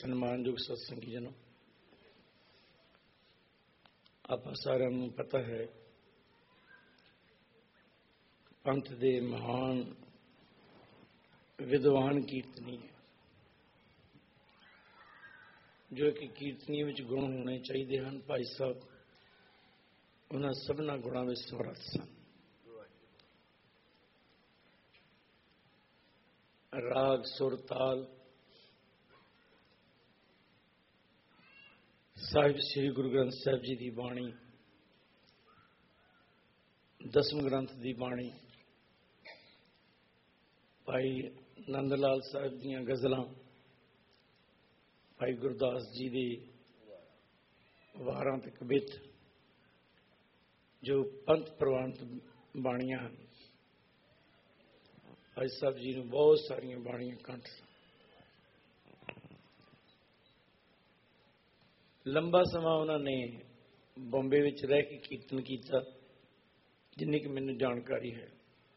ਸਨਮਾਨਯੋਗ ਸਤਸੰਗੀ ਜਨੋ, ਆਪਾਂ ਸਾਰਿਆਂ ਨੂੰ ਪਤਾ ਹੈ ਪੰਥ ਦੇ ਮਹਾਨ ਵਿਦਵਾਨ ਕੀਰਤਨੀ ਹੈ, ਜੋ ਕਿ ਕੀਰਤਨੀ ਵਿੱਚ ਗੁਣ ਹੋਣੇ ਚਾਹੀਦੇ ਹਨ। ਭਾਈ ਸਾਹਿਬ ਉਹਨਾਂ ਸਭਨਾਂ ਗੁਣਾਂ ਵਿੱਚ ਸਮਰੱਥ ਸਨ। ਰਾਗ ਸੁਰ ਤਾਲ ਸਾਹਿਬ ਸ੍ਰੀ ਗੁਰੂ ਗ੍ਰੰਥ ਸਾਹਿਬ ਜੀ ਦੀ ਬਾਣੀ, ਦਸਮ ਗ੍ਰੰਥ ਦੀ ਬਾਣੀ, ਭਾਈ ਨੰਦ ਲਾਲ ਸਾਹਿਬ ਦੀਆਂ ਗਜ਼ਲਾਂ, ਭਾਈ ਗੁਰਦਾਸ ਜੀ ਦੇ ਵਾਰਾਂ ਤੇ ਕਵਿਤ, ਜੋ ਪੰਥ ਪ੍ਰਵਾਨਿਤ ਬਾਣੀਆਂ ਹਨ। ਭਾਈ ਸਾਹਿਬ ਜੀ ਨੂੰ ਬਹੁਤ ਸਾਰੀਆਂ ਬਾਣੀਆਂ ਕੰਠ ਸਨ। ਲੰਬਾ ਸਮਾਂ ਉਹਨਾਂ ਨੇ ਬੰਬੇ ਵਿੱਚ ਰਹਿ ਕੇ ਕੀਰਤਨ ਕੀਤਾ, ਜਿੰਨੀ ਕਿ ਮੈਨੂੰ ਜਾਣਕਾਰੀ ਹੈ।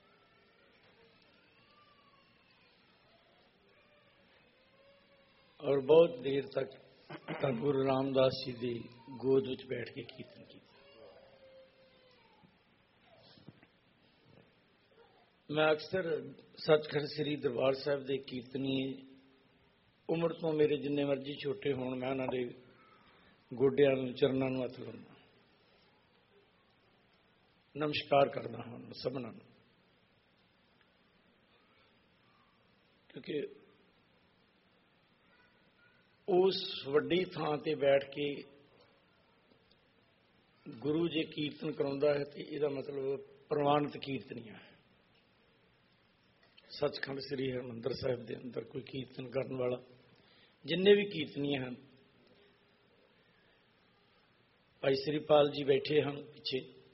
ਔਰ ਬਹੁਤ ਦੇਰ ਤੱਕ ਧੰਨ ਗੁਰੂ ਰਾਮਦਾਸ ਜੀ ਦੀ ਗੋਦ ਵਿੱਚ ਬੈਠ ਕੇ ਕੀਰਤਨ ਕੀਤਾ। ਮੈਂ ਅਕਸਰ ਸੱਚਖੰਡ ਸ੍ਰੀ ਦਰਬਾਰ ਸਾਹਿਬ ਦੇ ਕੀਰਤਨੀਏ, ਉਮਰ ਤੋਂ ਮੇਰੇ ਜਿੰਨੇ ਮਰਜ਼ੀ ਛੋਟੇ ਹੋਣ, ਮੈਂ ਉਹਨਾਂ ਦੇ ਗੋਡਿਆਂ ਨੂੰ, ਚਰਨਾਂ ਨੂੰ ਹੱਥ ਲਾਉਂਦਾ, ਨਮਸਕਾਰ ਕਰਦਾ ਹਾਂ ਸਭਨਾਂ ਨੂੰ, ਕਿਉਂਕਿ ਉਸ ਵੱਡੀ ਥਾਂ ਤੇ ਬੈਠ ਕੇ ਗੁਰੂ ਜੇ ਕੀਰਤਨ ਕਰਾਉਂਦਾ ਹੈ ਤੇ ਇਹਦਾ ਮਤਲਬ ਪ੍ਰਵਾਨਿਤ ਕੀਰਤਨੀਆ ਹੈ। ਸੱਚਖੰਡ ਸ੍ਰੀ ਹਰਿਮੰਦਰ ਸਾਹਿਬ ਦੇ ਅੰਦਰ ਕੋਈ ਕੀਰਤਨ ਕਰਨ ਵਾਲਾ, ਜਿੰਨੇ ਵੀ ਕੀਰਤਨੀਏ ਹਨ, ਭਾਈ ਸ੍ਰੀਪਾਲ ਜੀ ਬੈਠੇ ਹਨ ਪਿੱਛੇ,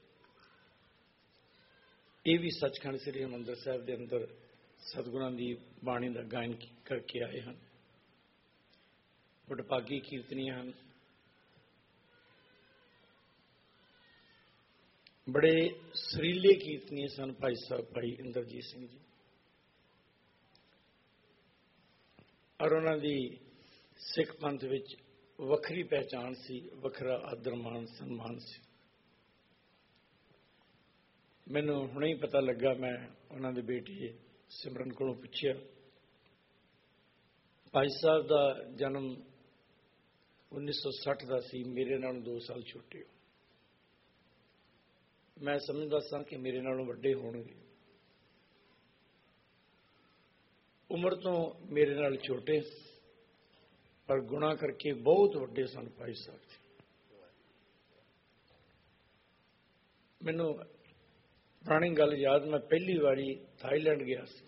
ਇਹ ਵੀ ਸੱਚਖੰਡ ਸ੍ਰੀ ਹਰਿਮੰਦਰ ਸਾਹਿਬ ਦੇ ਅੰਦਰ ਸਤਿਗੁਰਾਂ ਦੀ ਬਾਣੀ ਦਾ ਗਾਇਨ ਕਰਕੇ ਆਏ ਹਨ। ਵਡਭਾਗੀ ਕੀਰਤਨੀਏ ਹਨ, ਬੜੇ ਸੁਰੀਲੇ ਕੀਰਤਨੀਏ ਸਨ ਭਾਈ ਸਾਹਿਬ, ਭਾਈ ਇੰਦਰਜੀਤ ਸਿੰਘ ਜੀ। ਔਰ ਉਹਨਾਂ ਦੀ ਸਿੱਖ ਪੰਥ ਵਿੱਚ ਵੱਖਰੀ ਪਹਿਚਾਣ ਸੀ, ਵੱਖਰਾ ਆਦਰ ਮਾਣ ਸਨਮਾਨ ਸੀ। ਮੈਨੂੰ ਹੁਣੇ ਹੀ ਪਤਾ ਲੱਗਾ, ਮੈਂ ਉਹਨਾਂ ਦੇ ਬੇਟੇ ਸਿਮਰਨ ਕੋਲੋਂ ਪੁੱਛਿਆ, ਭਾਈ ਸਾਹਿਬ ਦਾ ਜਨਮ 1960 ਦਾ ਸੀ, ਮੇਰੇ ਨਾਲੋਂ 2 ਸਾਲ ਛੋਟੇ ਹੋ। ਮੈਂ ਸਮਝਦਾ ਸਾਂ ਕਿ ਮੇਰੇ ਨਾਲੋਂ ਵੱਡੇ ਹੋਣਗੇ, ਉਮਰ ਤੋਂ ਮੇਰੇ ਨਾਲ ਛੋਟੇ, ਪਰ ਗੁਣਾ ਕਰਕੇ ਬਹੁਤ ਵੱਡੇ ਸਨ ਭਾਈ ਸਾਹਿਬ ਜੀ। ਮੈਨੂੰ ਪੁਰਾਣੀ ਗੱਲ ਯਾਦ, ਮੈਂ ਪਹਿਲੀ ਵਾਰੀ ਥਾਈਲੈਂਡ ਗਿਆ ਸੀ।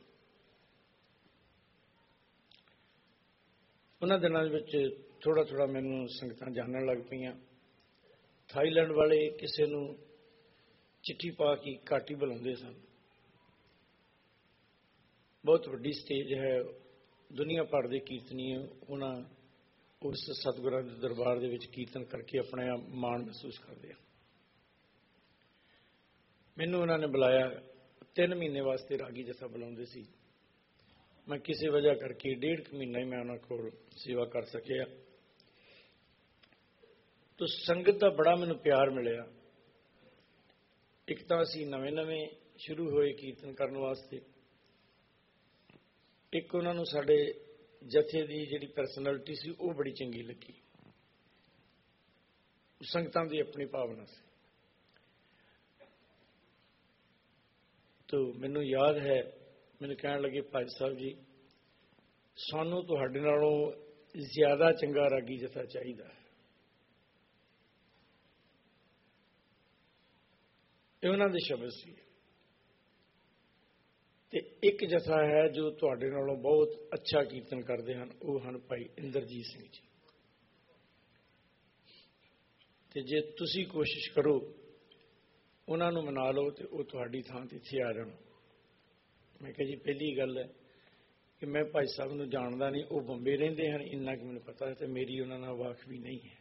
ਉਹਨਾਂ ਦਿਨਾਂ ਵਿੱਚ ਥੋੜ੍ਹਾ ਥੋੜ੍ਹਾ ਮੈਨੂੰ ਸੰਗਤਾਂ ਜਾਣਨ ਲੱਗ ਪਈਆਂ। ਥਾਈਲੈਂਡ ਵਾਲੇ ਕਿਸੇ ਨੂੰ ਚਿੱਠੀ ਪਾ ਕੇ ਘੱਟ ਹੀ ਬੁਲਾਉਂਦੇ ਸਨ। ਬਹੁਤ ਵੱਡੀ ਸਟੇਜ ਹੈ, ਦੁਨੀਆ ਭਰ ਦੇ ਕੀਰਤਨੀਏ ਉਹਨਾਂ ਉਸ ਸਤਿਗੁਰਾਂ ਦੇ ਦਰਬਾਰ ਦੇ ਵਿੱਚ ਕੀਰਤਨ ਕਰਕੇ ਆਪਣੇ ਆਪ ਮਾਣ ਮਹਿਸੂਸ ਕਰਦੇ ਆ। ਮੈਨੂੰ ਉਹਨਾਂ ਨੇ ਬੁਲਾਇਆ, 3 ਮਹੀਨੇ ਵਾਸਤੇ ਰਾਗੀ ਜਥਾ ਬੁਲਾਉਂਦੇ ਸੀ। ਮੈਂ ਕਿਸੇ ਵਜ੍ਹਾ ਕਰਕੇ 1.5 ਮਹੀਨਾ ਹੀ ਮੈਂ ਉਹਨਾਂ ਕੋਲ ਸੇਵਾ ਕਰ ਸਕਿਆ। ਤਾਂ ਸੰਗਤ ਦਾ ਬੜਾ ਮੈਨੂੰ ਪਿਆਰ ਮਿਲਿਆ। ਇੱਕ ਤਾਂ ਅਸੀਂ ਨਵੇਂ ਸ਼ੁਰੂ ਹੋਏ ਕੀਰਤਨ ਕਰਨ ਵਾਸਤੇ, ਇੱਕ ਉਹਨਾਂ ਨੂੰ ਸਾਡੇ ਜਥੇ ਦੀ ਜਿਹੜੀ ਪਰਸਨੈਲਿਟੀ ਸੀ ਉਹ ਬੜੀ ਚੰਗੀ ਲੱਗੀ। ਸੰਗਤਾਂ ਦੀ ਆਪਣੀ ਭਾਵਨਾ ਸੀ। ਤਾਂ ਮੈਨੂੰ ਯਾਦ ਹੈ, ਮੈਨੂੰ ਕਹਿਣ ਲੱਗੇ, ਭਾਈ ਸਾਹਿਬ ਜੀ, ਸਾਨੂੰ ਤੁਹਾਡੇ ਨਾਲੋਂ ਜ਼ਿਆਦਾ ਚੰਗਾ ਰਾਗੀ ਜਥਾ ਚਾਹੀਦਾ ਹੈ। ਇਹ ਉਹਨਾਂ ਦੇ ਸ਼ਬਦ ਸੀ। ਤੇ ਇੱਕ ਜਥਾ ਹੈ ਜੋ ਤੁਹਾਡੇ ਨਾਲੋਂ ਬਹੁਤ ਅੱਛਾ ਕੀਰਤਨ ਕਰਦੇ ਹਨ, ਉਹ ਹਨ ਭਾਈ ਇੰਦਰਜੀਤ ਸਿੰਘ ਜੀ। ਤੇ ਜੇ ਤੁਸੀਂ ਕੋਸ਼ਿਸ਼ ਕਰੋ ਉਹਨਾਂ ਨੂੰ ਮਨਾ ਲਓ ਤੇ ਉਹ ਤੁਹਾਡੀ ਥਾਂ ਤੇ ਇੱਥੇ ਆ ਜਾਣ। ਮੈਂ ਕਿਹਾ ਜੀ, ਪਹਿਲੀ ਗੱਲ ਹੈ ਕਿ ਮੈਂ ਭਾਈ ਸਾਹਿਬ ਨੂੰ ਜਾਣਦਾ ਨਹੀਂ, ਉਹ ਬੰਬੇ ਰਹਿੰਦੇ ਹਨ, ਇੰਨਾ ਕਿ ਮੈਨੂੰ ਪਤਾ ਹੈ, ਤੇ ਮੇਰੀ ਉਹਨਾਂ ਨਾਲ ਵਾਕਫੀ ਨਹੀਂ ਹੈ।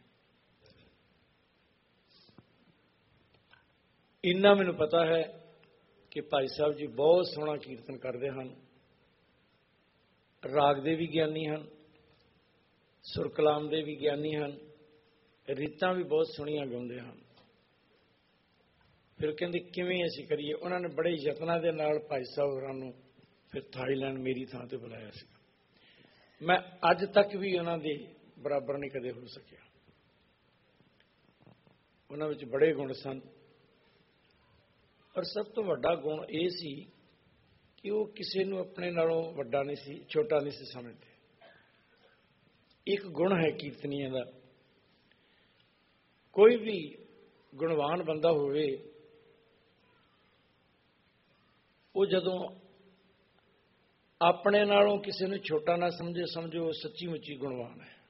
ਇੰਨਾ ਮੈਨੂੰ ਪਤਾ ਹੈ ਕਿ ਭਾਈ ਸਾਹਿਬ ਜੀ ਬਹੁਤ ਸੋਹਣਾ ਕੀਰਤਨ ਕਰਦੇ ਹਨ, ਰਾਗ ਦੇ ਵੀ ਗਿਆਨੀ ਹਨ, ਸੁਰ ਕਲਾਮ ਦੇ ਵੀ ਗਿਆਨੀ ਹਨ, ਰੀਤਾਂ ਵੀ ਬਹੁਤ ਸੋਹਣੀਆਂ ਗਾਉਂਦੇ ਹਨ। ਫਿਰ ਕਹਿੰਦੇ ਕਿਵੇਂ ਅਸੀਂ ਕਰੀਏ। ਉਹਨਾਂ ਨੇ ਬੜੇ ਯਤਨਾਂ ਦੇ ਨਾਲ ਭਾਈ ਸਾਹਿਬ ਹੋਰਾਂ ਨੂੰ ਫਿਰ ਥਾਈਲੈਂਡ ਮੇਰੀ ਥਾਂ ਤੇ ਬੁਲਾਇਆ ਸੀ। ਮੈਂ ਅੱਜ ਤੱਕ ਵੀ ਉਹਨਾਂ ਦੇ ਬਰਾਬਰ ਨਹੀਂ ਕਦੇ ਹੋ ਸਕਿਆ। ਉਹਨਾਂ ਵਿੱਚ ਬੜੇ ਗੁਣ ਸਨ, ਪਰ ਸਭ ਤੋਂ ਵੱਡਾ ਗੁਣ ਇਹ ਸੀ ਕਿ ਉਹ ਕਿਸੇ ਨੂੰ ਆਪਣੇ ਨਾਲੋਂ ਵੱਡਾ ਨਹੀਂ ਸੀ, ਛੋਟਾ ਨਹੀਂ ਸੀ ਸਮਝਦੇ। ਇੱਕ ਗੁਣ ਹੈ ਕੀਰਤਨੀਆਂ ਦਾ, ਕੋਈ ਵੀ ਗੁਣਵਾਨ ਬੰਦਾ ਹੋਵੇ, ਉਹ ਜਦੋਂ ਆਪਣੇ ਨਾਲੋਂ ਕਿਸੇ ਨੂੰ ਛੋਟਾ ਨਾ ਸਮਝੇ, ਸਮਝੋ ਉਹ ਸੱਚੀ ਮੁੱਚੀ ਗੁਣਵਾਨ ਹੈ।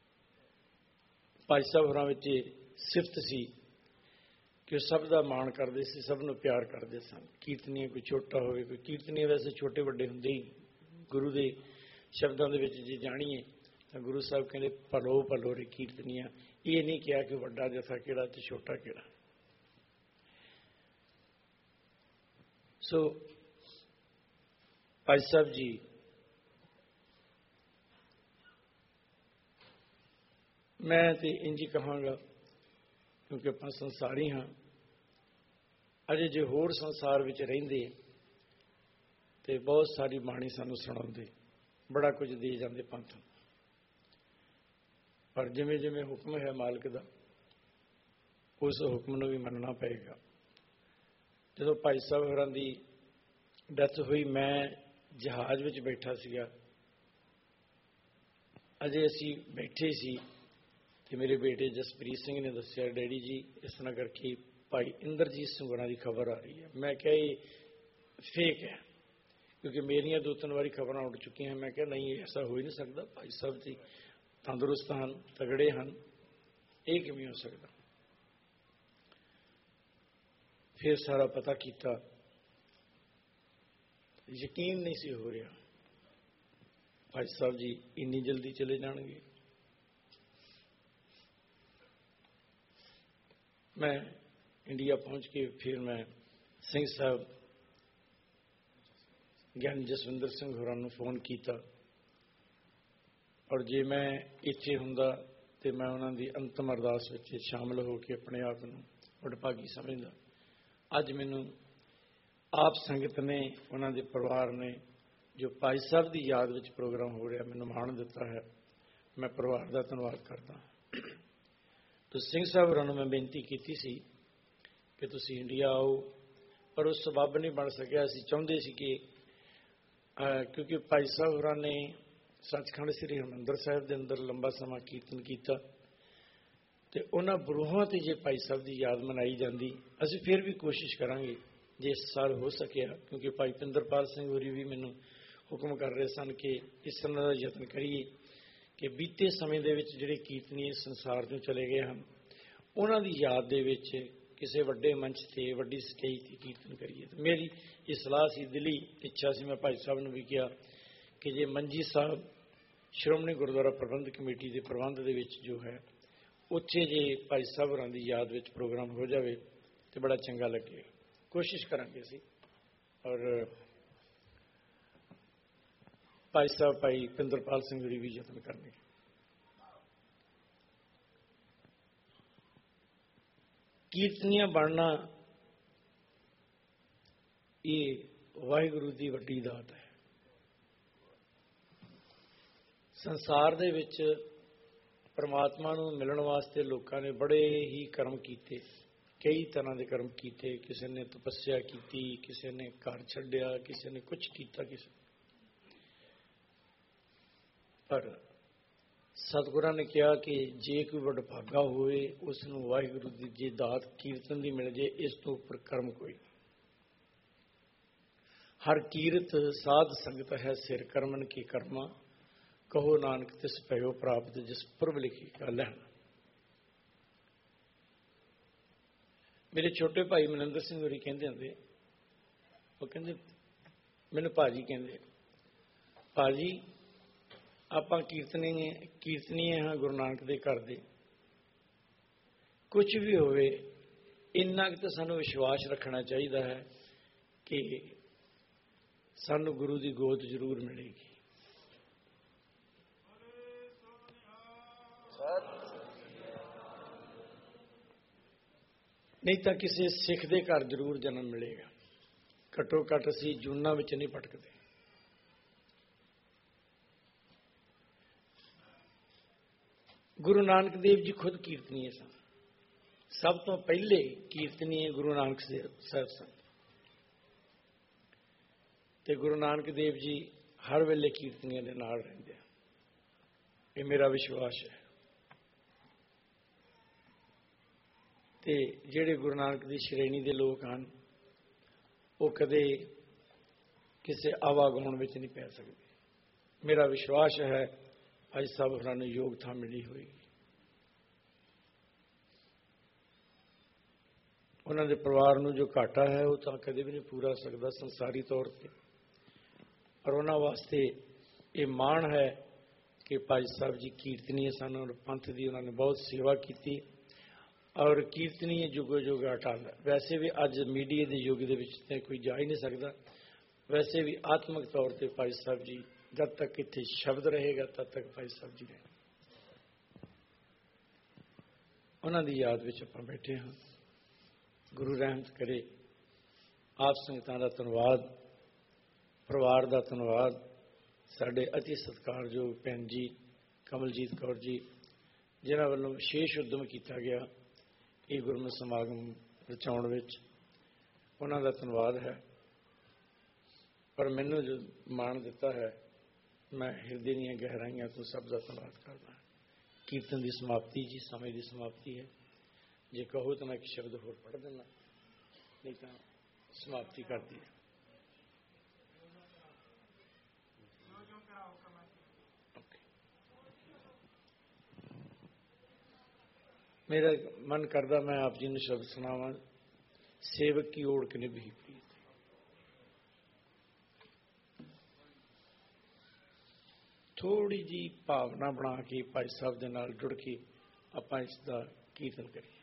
ਭਾਈ ਸਾਹਿਬ ਹੋਰਾਂ ਵਿੱਚ ਸਿਫਤ ਸੀ ਕਿ ਉਹ ਸਭ ਦਾ ਮਾਣ ਕਰਦੇ ਸੀ, ਸਭ ਨੂੰ ਪਿਆਰ ਕਰਦੇ ਸਨ। ਕੀਰਤਨੀਆ ਕੋਈ ਛੋਟਾ ਹੋਵੇ, ਕੋਈ ਕੀਰਤਨੀਆ ਵੈਸੇ ਛੋਟੇ ਵੱਡੇ ਹੁੰਦੇ ਹੀ ਗੁਰੂ ਦੇ ਸ਼ਬਦਾਂ ਦੇ ਵਿੱਚ ਜੇ ਜਾਣੀਏ ਤਾਂ ਗੁਰੂ ਸਾਹਿਬ ਕਹਿੰਦੇ ਭਲੋ ਭਲੋ ਰੇ ਕੀਰਤਨੀਆ। ਇਹ ਨਹੀਂ ਕਿਹਾ ਕਿ ਵੱਡਾ ਜਥਾ ਕਿਹੜਾ ਤੇ ਛੋਟਾ ਕਿਹੜਾ। ਸੋ ਭਾਈ ਸਾਹਿਬ ਜੀ ਮੈਂ ਤੇ ਇੰਝ ਕਹਾਂਗਾ, ਕਿਉਂਕਿ ਆਪਾਂ ਸੰਸਾਰੀ ਹਾਂ, ਅਜੇ ਜੇ ਹੋਰ ਸੰਸਾਰ ਵਿੱਚ ਰਹਿੰਦੇ ਤੇ ਬਹੁਤ ਸਾਰੀ ਬਾਣੀ ਸਾਨੂੰ ਸੁਣਾਉਂਦੇ, ਬੜਾ ਕੁਝ ਦੇ ਜਾਂਦੇ ਪੰਥ ਨੂੰ। ਪਰ ਜਿਵੇਂ ਜਿਵੇਂ ਹੁਕਮ ਹੈ ਮਾਲਕ ਦਾ, ਉਸ ਹੁਕਮ ਨੂੰ ਵੀ ਮੰਨਣਾ ਪਏਗਾ। ਜਦੋਂ ਭਾਈ ਸਾਹਿਬ ਹੋਰਾਂ ਦੀ ਡੈਥ ਹੋਈ, ਮੈਂ ਜਹਾਜ਼ ਵਿੱਚ ਬੈਠਾ ਸੀਗਾ। ਅਜੇ ਅਸੀਂ ਬੈਠੇ ਸੀ ਤੇ ਮੇਰੇ ਬੇਟੇ ਜਸਪ੍ਰੀਤ ਸਿੰਘ ਨੇ ਦੱਸਿਆ, ਡੈਡੀ ਜੀ ਇਸ ਤਰ੍ਹਾਂ ਕਰਕੇ ਭਾਈ ਇੰਦਰਜੀਤ ਸਿੰਘ ਹੋਰਾਂ ਦੀ ਖਬਰ ਆ ਰਹੀ ਹੈ। ਮੈਂ ਕਿਹਾ ਇਹ ਫੇਕ ਹੈ, ਕਿਉਂਕਿ ਮੇਰੀਆਂ 2-3 ਵਾਰੀ ਖਬਰਾਂ ਉੱਡ ਚੁੱਕੀਆਂ। ਮੈਂ ਕਿਹਾ ਨਹੀਂ, ਐਸਾ ਹੋ ਹੀ ਨਹੀਂ ਸਕਦਾ। ਭਾਈ ਸਾਹਿਬ ਜੀ ਤੰਦਰੁਸਤ ਹਨ, ਤਗੜੇ ਹਨ, ਇਹ ਕਿਵੇਂ ਹੋ ਸਕਦਾ। ਫਿਰ ਸਾਰਾ ਪਤਾ ਕੀਤਾ, ਯਕੀਨ ਨਹੀਂ ਸੀ ਹੋ ਰਿਹਾ ਭਾਈ ਸਾਹਿਬ ਜੀ ਇੰਨੀ ਜਲਦੀ ਚਲੇ ਜਾਣਗੇ। ਮੈਂ ਇੰਡੀਆ ਪਹੁੰਚ ਕੇ ਫਿਰ ਮੈਂ ਸਿੰਘ ਸਾਹਿਬ ਗਿਆਨੀ ਜਸਵਿੰਦਰ ਸਿੰਘ ਹੋਰਾਂ ਨੂੰ ਫੋਨ ਕੀਤਾ, ਔਰ ਜੇ ਮੈਂ ਇੱਥੇ ਹੁੰਦਾ ਤੇ ਮੈਂ ਉਹਨਾਂ ਦੀ ਅੰਤਮ ਅਰਦਾਸ ਵਿੱਚ ਸ਼ਾਮਲ ਹੋ ਕੇ ਆਪਣੇ ਆਪ ਨੂੰ ਵਡਭਾਗੀ ਸਮਝਦਾ। ਅੱਜ ਮੈਨੂੰ ਆਪ ਸੰਗਤ ਨੇ, ਉਹਨਾਂ ਦੇ ਪਰਿਵਾਰ ਨੇ, ਜੋ ਭਾਈ ਸਾਹਿਬ ਦੀ ਯਾਦ ਵਿੱਚ ਪ੍ਰੋਗਰਾਮ ਹੋ ਰਿਹਾ, ਮੈਨੂੰ ਮਾਣ ਦਿੱਤਾ ਹੈ। ਮੈਂ ਪਰਿਵਾਰ ਦਾ ਧੰਨਵਾਦ ਕਰਦਾ। ਤਾਂ ਸਿੰਘ ਸਾਹਿਬ ਹੋਰਾਂ ਨੂੰ ਮੈਂ ਬੇਨਤੀ ਕੀਤੀ ਸੀ ਕਿ ਤੁਸੀਂ ਇੰਡੀਆ ਆਓ, ਪਰ ਉਹ ਸਬੱਬ ਨਹੀਂ ਬਣ ਸਕਿਆ। ਅਸੀਂ ਚਾਹੁੰਦੇ ਸੀ ਕਿ ਕਿਉਂਕਿ ਭਾਈ ਸਾਹਿਬ ਹੋਰਾਂ ਨੇ ਸੱਚਖੰਡ ਸ੍ਰੀ ਹਰਿਮੰਦਰ ਸਾਹਿਬ ਦੇ ਅੰਦਰ ਲੰਬਾ ਸਮਾਂ ਕੀਰਤਨ ਕੀਤਾ, ਤੇ ਉਹਨਾਂ ਬਰੂਹਾਂ ਤੇ ਜੇ ਭਾਈ ਸਾਹਿਬ ਦੀ ਯਾਦ ਮਨਾਈ ਜਾਂਦੀ, ਅਸੀਂ ਫਿਰ ਵੀ ਕੋਸ਼ਿਸ਼ ਕਰਾਂਗੇ ਜੇ ਇਸ ਸਾਲ ਹੋ ਸਕਿਆ, ਕਿਉਂਕਿ ਭਾਈ ਪਿੰਦਰਪਾਲ ਸਿੰਘ ਹੋਰੀ ਵੀ ਮੈਨੂੰ ਹੁਕਮ ਕਰ ਰਹੇ ਸਨ ਕਿ ਇਸ ਤਰ੍ਹਾਂ ਦਾ ਯਤਨ ਕਰੀਏ ਕਿ ਬੀਤੇ ਸਮੇਂ ਦੇ ਵਿੱਚ ਜਿਹੜੇ ਕੀਰਤਨੀਏ ਸੰਸਾਰ ਤੋਂ ਚਲੇ ਗਏ ਹਨ, ਉਹਨਾਂ ਦੀ ਯਾਦ ਦੇ ਵਿੱਚ ਕਿਸੇ ਵੱਡੇ ਮੰਚ ਤੇ, ਵੱਡੀ ਸਟੇਜ ਤੇ ਕੀਰਤਨ ਕਰੀਏ। ਮੇਰੀ ਇਹ ਸਲਾਹ ਸੀ, ਦਿਲੀ ਇੱਛਾ ਸੀ। ਮੈਂ ਭਾਈ ਸਾਹਿਬ ਨੂੰ ਵੀ ਕਿਹਾ ਕਿ ਜੇ ਮੰਜੀ ਸਾਹਿਬ ਸ਼੍ਰੋਮਣੀ ਗੁਰਦੁਆਰਾ ਪ੍ਰਬੰਧਕ ਕਮੇਟੀ ਦੇ ਪ੍ਰਬੰਧ ਦੇ ਵਿੱਚ ਜੋ ਹੈ, ਉੱਥੇ ਜੇ ਭਾਈ ਸਾਹਿਬ ਹੋਰਾਂ ਦੀ ਯਾਦ ਵਿੱਚ ਪ੍ਰੋਗਰਾਮ ਹੋ ਜਾਵੇ ਤੇ ਬੜਾ ਚੰਗਾ ਲੱਗੇ। ਕੋਸ਼ਿਸ਼ ਕਰਾਂਗੇ ਅਸੀਂ। ਔਰ ਭਾਈ ਸਾਹਿਬ ਭਾਈ ਪਿੰਦਰਪਾਲ ਸਿੰਘ ਹੋਰੀ ਵੀ ਯਤਨ ਕਰਨਗੇ। ਕੀਰਤਨੀਆ ਬਣਨਾ ਇਹ ਵਾਹਿਗੁਰੂ ਦੀ ਵੱਡੀ ਦਾਤ ਹੈ। ਸੰਸਾਰ ਦੇ ਵਿੱਚ ਪਰਮਾਤਮਾ ਨੂੰ ਮਿਲਣ ਵਾਸਤੇ ਲੋਕਾਂ ਨੇ ਬੜੇ ਹੀ ਕਰਮ ਕੀਤੇ, ਕਈ ਤਰ੍ਹਾਂ ਦੇ ਕਰਮ ਕੀਤੇ। ਕਿਸੇ ਨੇ ਤਪੱਸਿਆ ਕੀਤੀ, ਕਿਸੇ ਨੇ ਘਰ ਛੱਡਿਆ, ਕਿਸੇ ਨੇ ਕੁਛ ਕੀਤਾ, ਪਰ ਸਤਿਗੁਰਾਂ ਨੇ ਕਿਹਾ ਕਿ ਜੇ ਕੋਈ ਵਡਭਾਗਾ ਹੋਵੇ, ਉਸ ਨੂੰ ਵਾਹਿਗੁਰੂ ਦੀ ਜੇ ਦਾਤ ਕੀਰਤਨ ਦੀ ਮਿਲ ਜੇ, ਇਸ ਤੋਂ ਉੱਪਰ ਕਰਮ ਕੋਈ। ਹਰ ਕੀਰਤ ਸਾਧ ਸੰਗਤ ਹੈ, ਸਿਰ ਕਰਮਨ ਕੀ ਕਰਮਾ, ਕਹੋ ਨਾਨਕ ਤਿਸ ਭਇਓ ਪ੍ਰਾਪਤ, ਜਿਸ ਪੁਰਬ ਲਿਖੀ ਗੱਲ ਹੈ। ਮੇਰੇ ਛੋਟੇ ਭਾਈ ਮਨਿੰਦਰ ਸਿੰਘ ਹੋਰੀ ਕਹਿੰਦੇ ਹੁੰਦੇ, ਉਹ ਕਹਿੰਦੇ ਮੈਨੂੰ ਭਾਜੀ ਕਹਿੰਦੇ, ਭਾਜੀ ਆਪਾਂ ਕੀਰਤਨੀਏ ਹਾਂ ਗੁਰੂ ਨਾਨਕ ਦੇ ਘਰ ਦੇ। ਕੁਝ ਵੀ ਹੋਵੇ, ਇੰਨਾ ਕੁ ਤਾਂ ਸਾਨੂੰ ਵਿਸ਼ਵਾਸ ਰੱਖਣਾ ਚਾਹੀਦਾ ਹੈ ਕਿ ਸਾਨੂੰ ਗੁਰੂ ਦੀ ਗੋਦ ਜ਼ਰੂਰ ਮਿਲੇਗੀ। ਨਹੀਂ ਤਾਂ ਕਿਸੇ ਸਿੱਖ ਦੇ ਘਰ ਜ਼ਰੂਰ ਜਨਮ ਮਿਲੇਗਾ। ਘੱਟੋ ਘੱਟ ਅਸੀਂ ਜੂਨਾਂ ਵਿੱਚ ਨਹੀਂ ਭਟਕਦੇ। ਗੁਰੂ ਨਾਨਕ ਦੇਵ ਜੀ ਖੁਦ ਕੀਰਤਨੀਏ ਸਨ। ਸਭ ਤੋਂ ਪਹਿਲੇ ਕੀਰਤਨੀਏ ਗੁਰੂ ਨਾਨਕ ਸਾਹਿਬ ਸਨ ਤੇ ਗੁਰੂ ਨਾਨਕ ਦੇਵ ਜੀ ਹਰ ਵੇਲੇ ਕੀਰਤਨੀਆਂ ਦੇ ਨਾਲ ਰਹਿੰਦੇ ਆ। ਇਹ ਮੇਰਾ ਵਿਸ਼ਵਾਸ ਹੈ। ਤੇ ਜਿਹੜੇ ਗੁਰੂ ਨਾਨਕ ਦੀ ਸ਼੍ਰੇਣੀ ਦੇ ਲੋਕ ਹਨ ਉਹ ਕਦੇ ਕਿਸੇ ਆਵਾਗਾਉਣ ਵਿੱਚ ਨਹੀਂ ਪੈ ਸਕਦੇ। ਮੇਰਾ ਵਿਸ਼ਵਾਸ ਹੈ ਅੱਜ ਸਭ ਹੋਰਾਂ ਨੂੰ ਯੋਗਤਾ ਮਿਲੀ ਹੋਏਗੀ। ਉਹਨਾਂ ਦੇ ਪਰਿਵਾਰ ਨੂੰ ਜੋ ਘਾਟਾ ਹੈ ਉਹ ਤਾਂ ਕਦੇ ਵੀ ਨਹੀਂ ਪੂਰਾ ਸਕਦਾ ਸੰਸਾਰੀ ਤੌਰ ਤੇ, ਪਰ ਉਹਨਾਂ ਵਾਸਤੇ ਇਹ ਮਾਣ ਹੈ ਕਿ ਭਾਈ ਸਾਹਿਬ ਜੀ ਕੀਰਤਨੀਏ ਸਨ ਔਰ ਪੰਥ ਦੀ ਉਹਨਾਂ ਨੇ ਬਹੁਤ ਸੇਵਾ ਕੀਤੀ ਔਰ ਕੀਰਤਨੀਏ ਜੁਗੋ ਜੁਗ ਅਟਲ। ਵੈਸੇ ਵੀ ਅੱਜ ਮੀਡੀਆ ਦੇ ਯੁੱਗ ਦੇ ਵਿੱਚ ਤਾਂ ਕੋਈ ਜਾ ਹੀ ਨਹੀਂ ਸਕਦਾ। ਵੈਸੇ ਵੀ ਆਤਮਿਕ ਤੌਰ ਤੇ ਭਾਈ ਸਾਹਿਬ ਜੀ ਜਦ ਤੱਕ ਇੱਥੇ ਸ਼ਬਦ ਰਹੇਗਾ ਤਦ ਤੱਕ ਭਾਈ ਸਾਹਿਬ ਜੀ ਰਹੇ। ਉਹਨਾਂ ਦੀ ਯਾਦ ਵਿੱਚ ਆਪਾਂ ਬੈਠੇ ਹਾਂ। ਗੁਰੂ ਰਹਿਮਤ ਕਰੇ। ਆਪ ਸੰਗਤਾਂ ਦਾ ਧੰਨਵਾਦ, ਪਰਿਵਾਰ ਦਾ ਧੰਨਵਾਦ, ਸਾਡੇ ਅਤੀ ਸਤਿਕਾਰਯੋਗ ਭੈਣ ਜੀ ਕਮਲਜੀਤ ਕੌਰ ਜੀ ਜਿਨ੍ਹਾਂ ਵੱਲੋਂ ਵਿਸ਼ੇਸ਼ ਉਦਮ ਕੀਤਾ ਗਿਆ ਇਹ ਗੁਰਮਤਿ ਸਮਾਗਮ ਰਚਾਉਣ ਵਿੱਚ, ਉਹਨਾਂ ਦਾ ਧੰਨਵਾਦ ਹੈ। ਪਰ ਮੈਨੂੰ ਜੋ ਮਾਣ ਦਿੱਤਾ ਹੈ ਮੈਂ ਹਿਰਦੇ ਦੀਆਂ ਗਹਿਰਾਈਆਂ ਤੋਂ ਸਭ ਦਾ ਧੰਨਵਾਦ ਕਰਦਾ। ਕੀਰਤਨ ਦੀ ਸਮਾਪਤੀ ਜੀ, ਸਮੇਂ ਦੀ ਸਮਾਪਤੀ ਹੈ। ਜੇ ਕਹੋ ਤਾਂ ਮੈਂ ਇੱਕ ਸ਼ਬਦ ਹੋਰ ਪੜ੍ਹ ਦਿੰਦਾ, ਨਹੀਂ ਤਾਂ ਸਮਾਪਤੀ ਕਰਦੀ ਹੈ। मेरा मन करता मैं आप जी ने शब्द सुनावा, सेवक की ओढ़ के निभी प्रीत। थोड़ी जी भावना बना के भाई साहब दे नाल जुड़ के आपां इसदा कीर्तन करिए।